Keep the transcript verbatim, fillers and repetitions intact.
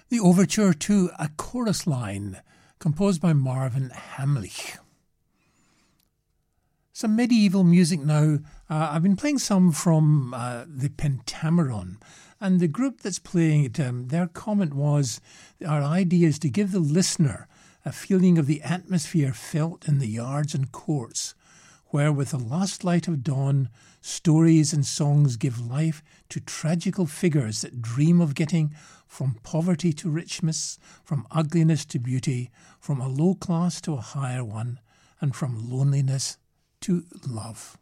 The overture to A Chorus Line, composed by Marvin Hamlich. Some medieval music now. Uh, I've been playing some from uh, the Pentameron, and the group that's playing it, um, their comment was, our idea is to give the listener a feeling of the atmosphere felt in the yards and courts, where with the last light of dawn, stories and songs give life to tragical figures that dream of getting from poverty to richness, from ugliness to beauty, from a low class to a higher one, and from loneliness to love.